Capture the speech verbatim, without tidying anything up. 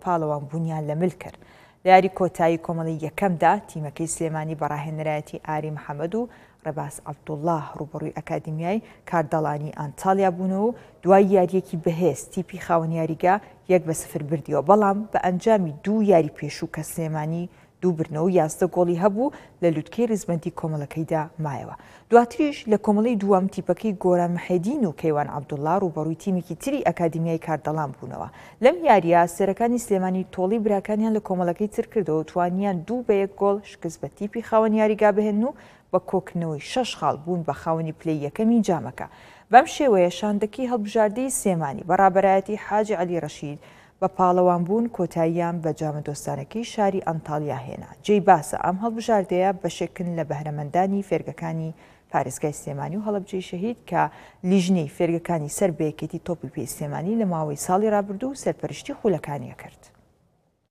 پاڵەوان بوونیان لە مل کرد. لە یاری کۆتایی کۆمەڵی یەکەمدا تیمەکەی سلێمانی بەڕاهێنەرایەتی ئاری محەممەد و ڕێباز عەبدوڵڵاه ڕوبەڕووی ئەکادیمیای کاردەڵانی ئانتالیا بوونەوە و دوای یاریەکی بەهێز تیپی خاوەن یاریگا یەک بە سفر بردیەوە، بەڵام بە ئەنجامی دوو یاری پێشوو کە سلێمانی دوو برنەوە یازدە گۆڵی هەبوو لە لووتکەی ڕزبەندی کۆمەڵەکەیدا مایەوە. دواتریش لە کۆمەڵی دووەم تیپەکەی گۆران محەدین و کەیوان عەبدوڵڵاه ڕوبەڕووی تیمێکی تری ئەکادیمیای کاردەڵان بوونەوە. لەم یاریە سەرەکانی سلێمانی تۆڵی براکانیان لە کۆمەڵەکەی تر کردەوە، توانیان دوو بە یەک گۆڵ شکست بە تیپی خاوەن یاریگا بهێن و بە کۆکردنەوەی شەش خاڵ بوون بە خاوەنی پلەی یەکەمی جامەکە. بەم شێوەیە شاندەکەی هەڵبژاردەی سلێمانی بەڕابەرایەتی حاجی عەلی ڕەشید بە پاڵەوان بوون کۆتاییان بە جامە دۆستانەکەی شاری ئەنتالیا هێنا. جێی باسە ئەم هەڵبژاردەیە بەشێکن لە بەهرەمەندانی فێرگەکانی پارێزگای سلێمانی و هەڵەبجەی شەهید کە لیژنەی فێرگەکانی سەر بەیەکێتی تۆپی پێی سلێمانی لە ماوەی ساڵی ڕابردوو سەرپەرشتی خولەکانیە کرد.